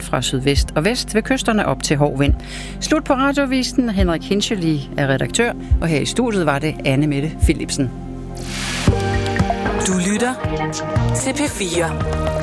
fra sydvest og vest ved kysterne op til hård vind. Slut på radiovisen. Henrik Hinchely er redaktør, og her i studiet var det Anne Mette Philipsen. Du lytter til P4.